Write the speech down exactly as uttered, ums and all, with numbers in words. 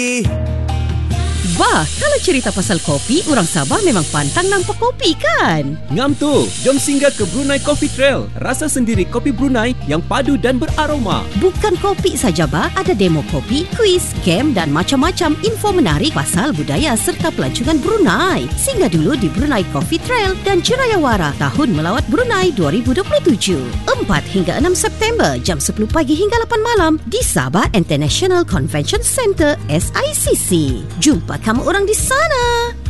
Bah, kalau cerita pasal kopi, orang Sabah memang pantang nampak kopi kan? Ngam tu, jom singgah ke Brunei Coffee Trail. Rasa sendiri kopi Brunei yang padu dan beraroma. Bukan kopi saja bah, ada demo kopi, kuis, game dan macam-macam info menarik pasal budaya serta pelancongan Brunei. Singgah dulu di Brunei Coffee Trail dan Cerayawara Tahun Melawat Brunei dua ribu dua puluh tujuh. empat hingga enam September jam sepuluh pagi hingga lapan malam di Sabah International Convention Centre S I C C. Jumpa kamu orang di sana.